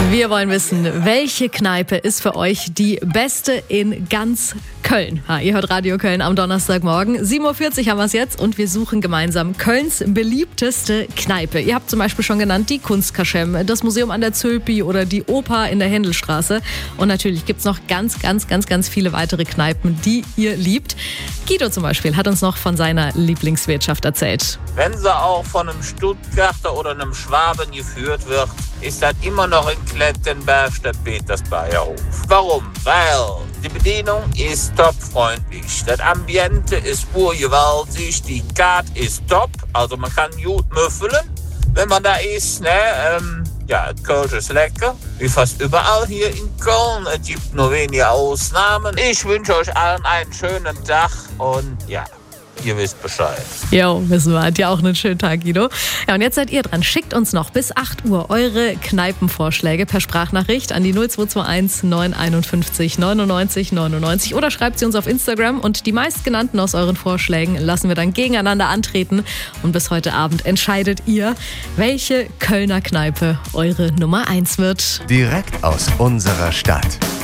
Wir wollen wissen, welche Kneipe ist für euch die beste in ganz Köln? Ihr hört Radio Köln am Donnerstagmorgen. 7.40 Uhr haben wir es jetzt und wir suchen gemeinsam Kölns beliebteste Kneipe. Ihr habt zum Beispiel schon genannt die Kunstkaschem, das Museum an der Zülpi oder die Oper in der Händelstraße. Und natürlich gibt es noch ganz viele weitere Kneipen, die ihr liebt. Guido zum Beispiel hat uns noch von seiner Lieblingswirtschaft erzählt. Wenn sie auch von einem Stuttgarter oder einem Schwaben geführt wird, ist das immer noch in Klettenberg statt Petersbayer-Hof. Warum? Weil die Bedienung ist topfreundlich, das Ambiente ist urgewaltig, die Karte ist top, also man kann gut müffeln, wenn man da ist, ne? Ja, das Kölsch ist lecker, wie fast überall hier in Köln. Es gibt nur wenige Ausnahmen. Ich wünsche euch allen einen schönen Tag und ja, ihr wisst Bescheid. Jo, wissen wir. Hat ja auch einen schönen Tag, Guido. Ja, und jetzt seid ihr dran. Schickt uns noch bis 8 Uhr eure Kneipenvorschläge per Sprachnachricht an die 0221 951 99 99 oder schreibt sie uns auf Instagram und die meistgenannten aus euren Vorschlägen lassen wir dann gegeneinander antreten. Und bis heute Abend entscheidet ihr, welche Kölner Kneipe eure Nummer 1 wird. Direkt aus unserer Stadt.